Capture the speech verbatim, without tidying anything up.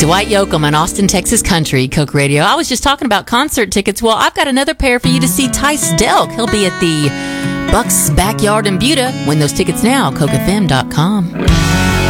Dwight Yoakam on Austin, Texas Country, Coke Radio. I was just talking about concert tickets. Well, I've got another pair for you to see Tice Delk. He'll be at the Bucks Backyard in Buda. Win those tickets now, coke f m dot com.